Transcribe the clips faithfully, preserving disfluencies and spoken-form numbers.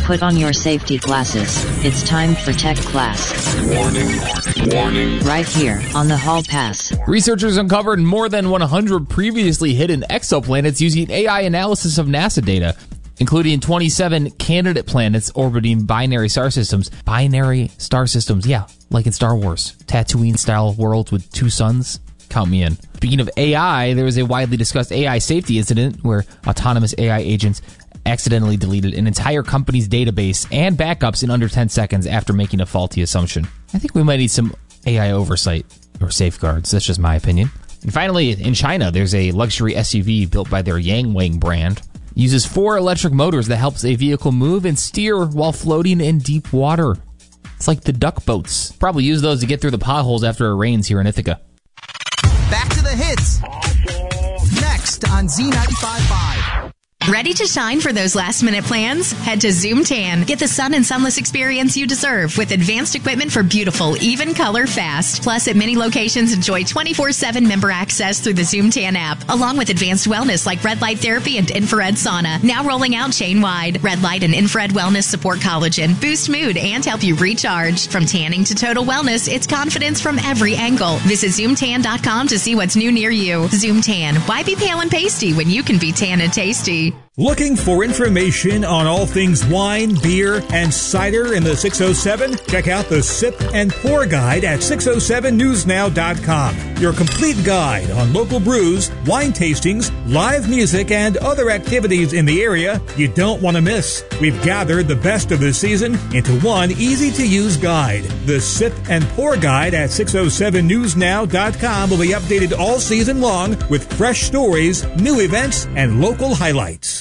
Put on your safety glasses. It's time for tech class. Warning, warning. Right here on the Hall Pass. Researchers uncovered more than one hundred previously hidden exoplanets using A I analysis of NASA data, including twenty-seven candidate planets orbiting binary star systems. Binary star systems, yeah, like in Star Wars. Tatooine-style worlds with two suns. Count me in. Speaking of A I, there was a widely discussed A I safety incident where autonomous A I agents accidentally deleted an entire company's database and backups in under ten seconds after making a faulty assumption. I think we might need some A I oversight or safeguards. That's just my opinion. And finally, in China, there's a luxury S U V built by their Yangwang brand. It uses four electric motors that helps a vehicle move and steer while floating in deep water. It's like the duck boats. Probably use those to get through the potholes after it rains here in Ithaca. Back to the hits. Next on Z ninety-five point five. Ready to shine for those last-minute plans? Head to Zoom Tan. Get the sun and sunless experience you deserve with advanced equipment for beautiful, even color fast. Plus, at many locations, enjoy twenty-four seven member access through the Zoom Tan app, along with advanced wellness like red light therapy and infrared sauna. Now rolling out chain-wide. Red light and infrared wellness support collagen, boost mood, and help you recharge. From tanning to total wellness, it's confidence from every angle. Visit zoom tan dot com to see what's new near you. Zoom Tan. Why be pale and pasty when you can be tan and tasty? Looking for information on all things wine, beer, and cider in the six oh seven? Check out the Sip and Pour Guide at six oh seven news now dot com. Your complete guide on local brews, wine tastings, live music, and other activities in the area you don't want to miss. We've gathered the best of the season into one easy-to-use guide. The Sip and Pour Guide at six oh seven news now dot com will be updated all season long with fresh stories, new events, and local highlights.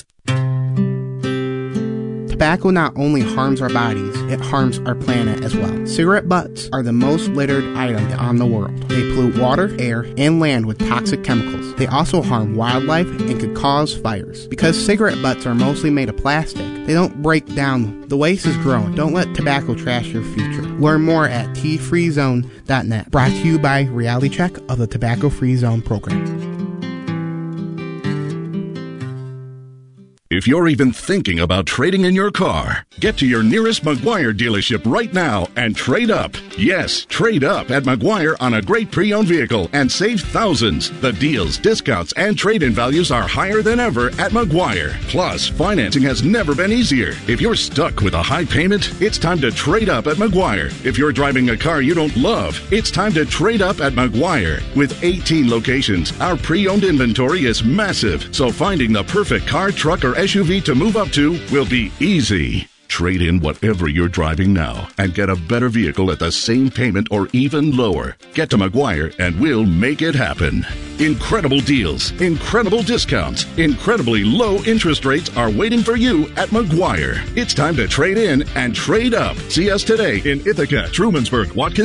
Tobacco not only harms our bodies, it harms our planet as well. Cigarette butts are the most littered item on the world. They pollute water, air, and land with toxic chemicals. They also harm wildlife and could cause fires. Because cigarette butts are mostly made of plastic, they don't break down. The waste is growing. Don't let tobacco trash your future. Learn more at t free zone dot net. Brought to you by Reality Check of the Tobacco Free Zone program. If you're even thinking about trading in your car, get to your nearest Maguire dealership right now and trade up. Yes, trade up at Maguire on a great pre-owned vehicle and save thousands. The deals, discounts, and trade-in values are higher than ever at Maguire. Plus, financing has never been easier. If you're stuck with a high payment, it's time to trade up at Maguire. If you're driving a car you don't love, it's time to trade up at Maguire. With eighteen locations, our pre-owned inventory is massive, so finding the perfect car, truck, or S U V to move up to will be easy. Trade in whatever you're driving now and get a better vehicle at the same payment or even lower. Get to Maguire and we'll make it happen. Incredible deals, incredible discounts, incredibly low interest rates are waiting for you at Maguire. It's time to trade in and trade up. See us today in Ithaca, Trumansburg, Watkins,